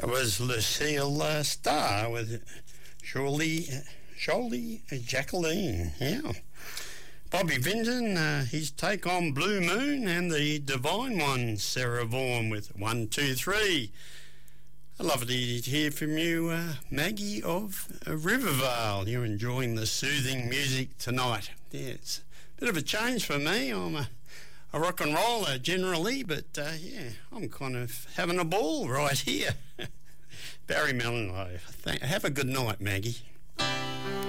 That was Lucille Starr with Surely Jacqueline. Yeah. Bobby Vinton, his take on Blue Moon, and the Divine One, Sarah Vaughan with 1, 2, 3. Lovely to hear from you, Maggie of Rivervale. You're enjoying the soothing music tonight. Yeah, it's a bit of a change for me. I'm a rock and roller generally, but yeah, I'm kind of having a ball right here. Barry Manilow. Have a good night, Maggie.